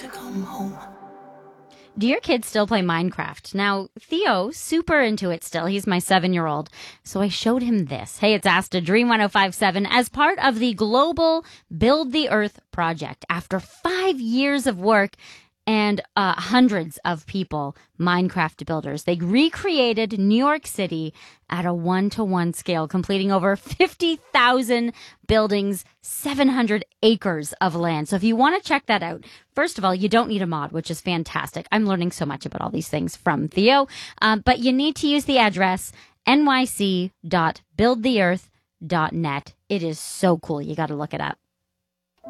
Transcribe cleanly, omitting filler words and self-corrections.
Do your kids still play Minecraft? Now, Theo, super into it still. He's my 7-year-old. So I showed him this. Hey, it's Asta, Dream 1057, as part of the global Build the Earth project. After 5 years of work and hundreds of people, Minecraft builders, they recreated New York City at a 1-to-1 scale, completing over 50,000 buildings, 700 acres of land. So if you want to check that out, first of all, you don't need a mod, which is fantastic. I'm learning so much about all these things from Theo. But you need to use the address nyc.buildtheearth.net. It is so cool. You got to look it up.